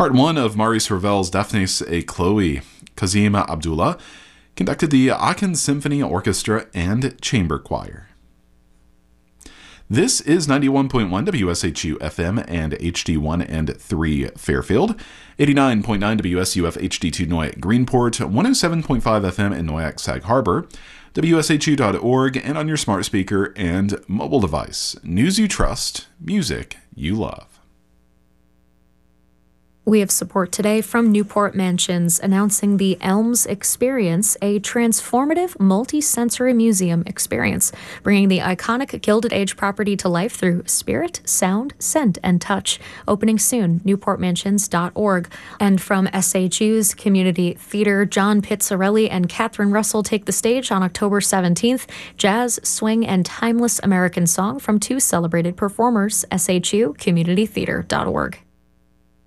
Part 1 of Maurice Ravel's Daphnis et Chloe. Kazim Abdullah conducted the Aachen Symphony Orchestra and Chamber Choir. This is 91.1 WSHU FM and HD1 and 3 Fairfield, 89.9 WSUF HD2 Noyak Greenport, 107.5 FM in Noyak Sag Harbor, WSHU.org, and on your smart speaker and mobile device. News you trust, music you love. We have support today from Newport Mansions announcing the Elms Experience, a transformative multi-sensory museum experience, bringing the iconic Gilded Age property to life through spirit, sound, scent, and touch. Opening soon, newportmansions.org. And from SHU's Community Theater, John Pizzarelli and Catherine Russell take the stage on October 17th. Jazz, swing, and timeless American song from two celebrated performers, SHU, communitytheater.org.